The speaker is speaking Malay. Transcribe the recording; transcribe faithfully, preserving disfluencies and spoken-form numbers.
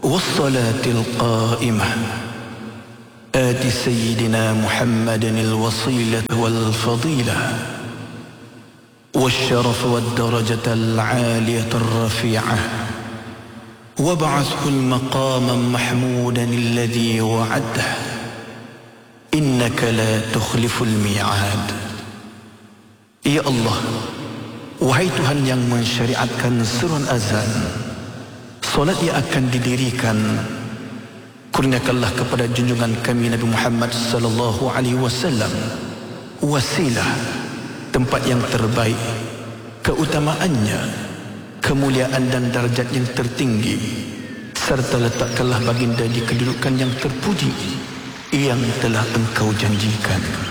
والصلاة القائمة آت سيدنا محمد الوصيلة والفضيلة والشرف والدرجة العالية الرفيعة وابعثه المقام محمودا الذي وعده إنك لا تخلف الميعاد. Ya Allah, wahai Tuhan yang mensyariatkan seruan azan, solat yang akan didirikan, kurniakanlah kepada junjungan kami Nabi Muhammad sallallahu alaihi wasallam wasilah, tempat yang terbaik, keutamaannya, kemuliaan dan darjat yang tertinggi, serta letakkanlah baginda di kedudukan yang terpuji yang telah Engkau janjikan.